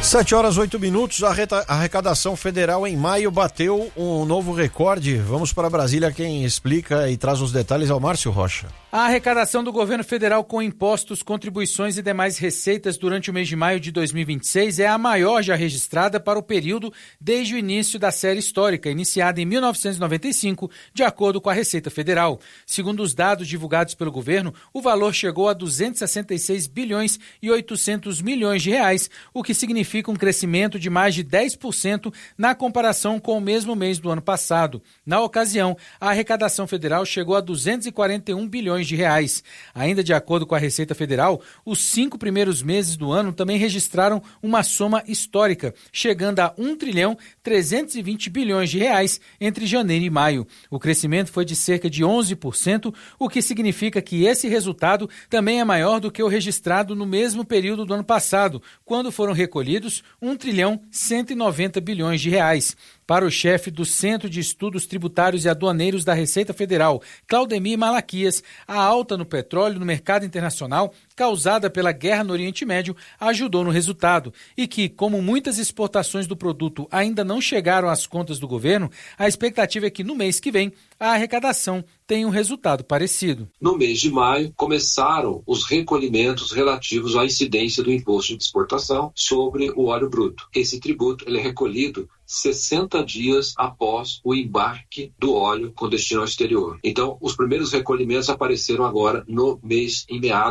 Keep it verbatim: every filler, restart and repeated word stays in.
Sete horas, oito minutos, a arrecadação federal em maio bateu um novo recorde. Vamos para Brasília, quem explica e traz os detalhes é o Márcio Rocha. A arrecadação do governo federal com impostos, contribuições e demais receitas durante o mês de maio de dois mil e vinte e seis é a maior já registrada para o período desde o início da série histórica, iniciada em mil novecentos e noventa e cinco, de acordo com a Receita Federal. Segundo os dados divulgados pelo governo, o valor chegou a duzentos e sessenta e seis bilhões e oitocentos milhões de reais, o que significa um crescimento de mais de dez por cento na comparação com o mesmo mês do ano passado. Na ocasião, a arrecadação federal chegou a duzentos e quarenta e um bilhões de reais. Ainda de acordo com a Receita Federal, os cinco primeiros meses do ano também registraram uma soma histórica, chegando a um trilhão trezentos e vinte bilhões de reais entre janeiro e maio. O crescimento foi de cerca de onze por cento, o que significa que esse resultado também é maior do que o registrado no mesmo período do ano passado, quando foram recolhidos um trilhão cento e noventa bilhões de reais. Para o chefe do Centro de Estudos Tributários e Aduaneiros da Receita Federal, Claudemir Malaquias, a alta no petróleo no mercado internacional, causada pela guerra no Oriente Médio, ajudou no resultado e que, como muitas exportações do produto ainda não chegaram às contas do governo, a expectativa é que no mês que vem a arrecadação tenha um resultado parecido. No mês de maio, começaram os recolhimentos relativos à incidência do imposto de exportação sobre o óleo bruto. Esse tributo ele é recolhido sessenta dias após o embarque do óleo com destino ao exterior. Então, os primeiros recolhimentos apareceram agora no mês em meados